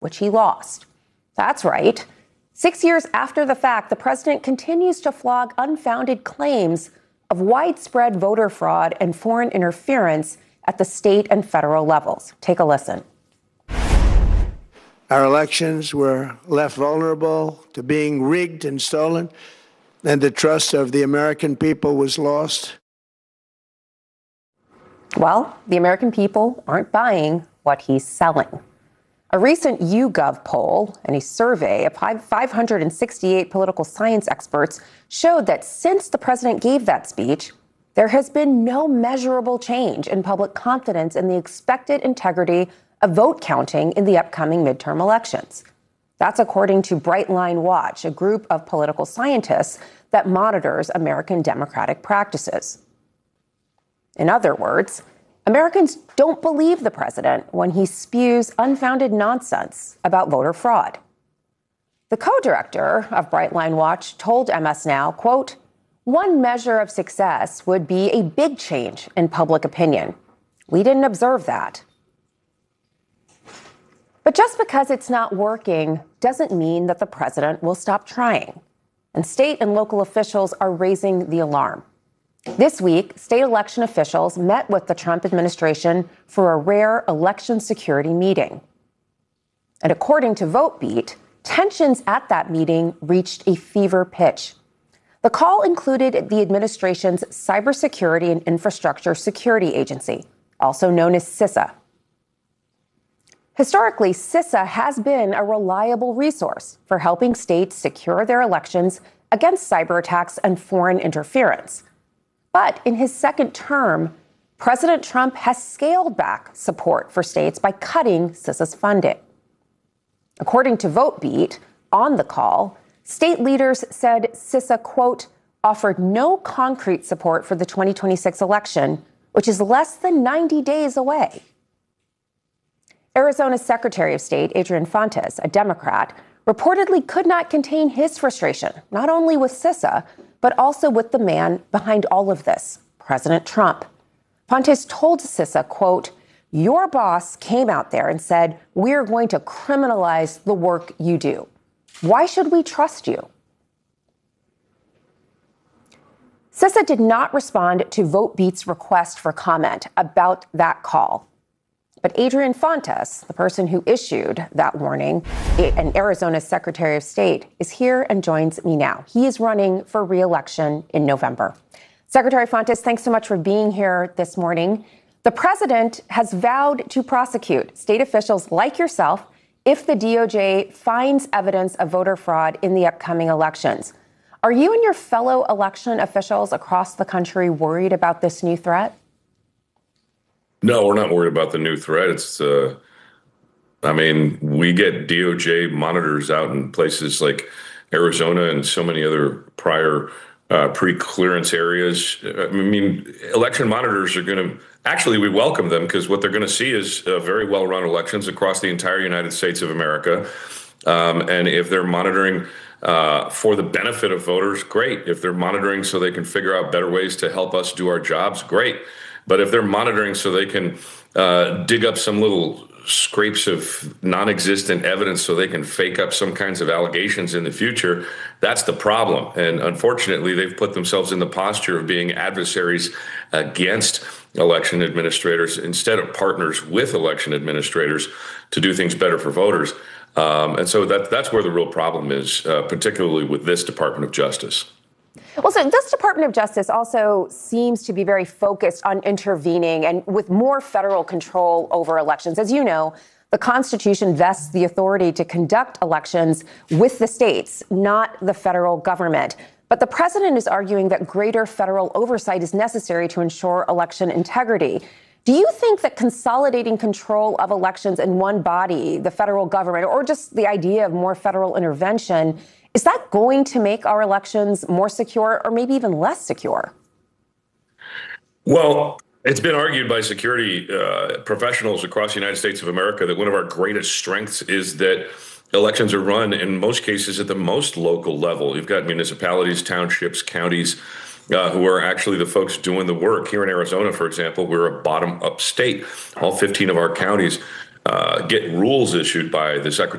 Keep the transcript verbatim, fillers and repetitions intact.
which he lost. That's right. Six years after the fact, the president continues to flog unfounded claims of widespread voter fraud and foreign interference at the state and federal levels. Take a listen. Our elections were left vulnerable to being rigged and stolen, and the trust of the American people was lost. Well, the American people aren't buying what he's selling. A recent YouGov poll and a survey of five hundred sixty-eight political science experts showed that since the president gave that speech, there has been no measurable change in public confidence in the expected integrity of vote counting in the upcoming midterm elections. That's according to Brightline Watch, a group of political scientists that monitors American democratic practices. In other words, Americans don't believe the president when he spews unfounded nonsense about voter fraud. The co-director of Brightline Watch told M S Now, quote, "One measure of success would be a big change in public opinion. We didn't observe that." But just because it's not working doesn't mean that the president will stop trying. And state and local officials are raising the alarm. This week, state election officials met with the Trump administration for a rare election security meeting. And according to VoteBeat, tensions at that meeting reached a fever pitch. The call included the administration's Cybersecurity and Infrastructure Security Agency, also known as CISA. Historically, CISA has been a reliable resource for helping states secure their elections against cyber attacks and foreign interference. But in his second term, President Trump has scaled back support for states by cutting CISA's funding. According to VoteBeat, on the call, state leaders said CISA, quote, offered no concrete support for the twenty twenty-six election, which is less than ninety days away. Arizona's Secretary of State, Adrian Fontes, a Democrat, reportedly could not contain his frustration, not only with CISA, but also with the man behind all of this, President Trump. Fontes told CISA, quote, "Your boss came out there and said, we're going to criminalize the work you do. Why should we trust you?" CISA did not respond to VoteBeat's request for comment about that call. But Adrian Fontes, the person who issued that warning, and Arizona's Secretary of State, is here and joins me now. He is running for re-election in November. Secretary Fontes, thanks so much for being here this morning. The president has vowed to prosecute state officials like yourself if the D O J finds evidence of voter fraud in the upcoming elections. Are you and your fellow election officials across the country worried about this new threat? No, we're not worried about the new threat. It's, uh, I mean, we get D O J monitors out in places like Arizona and so many other prior uh, pre-clearance areas. I mean, election monitors are going to, actually, we welcome them because what they're going to see is uh, very well-run elections across the entire United States of America. Um, and if they're monitoring uh, for the benefit of voters, great. If they're monitoring so they can figure out better ways to help us do our jobs, great. But if they're monitoring so they can uh, dig up some little scrapes of non-existent evidence so they can fake up some kinds of allegations in the future, that's the problem. And unfortunately, they've put themselves in the posture of being adversaries against election administrators instead of partners with election administrators to do things better for voters. Um, and so that, that's where the real problem is, uh, particularly with this Department of Justice. Well, so this Department of Justice also seems to be very focused on intervening and with more federal control over elections. As you know, the Constitution vests the authority to conduct elections with the states, not the federal government. But the president is arguing that greater federal oversight is necessary to ensure election integrity. Do you think that consolidating control of elections in one body, the federal government, or just the idea of more federal intervention, is that going to make our elections more secure or maybe even less secure? Well, it's been argued by security uh, professionals across the United States of America that one of our greatest strengths is that elections are run in most cases at the most local level. You've got municipalities, townships, counties uh, who are actually the folks doing the work. Here in Arizona, for example, we're a bottom-up state. All fifteen of our counties uh, get rules issued by the Secretary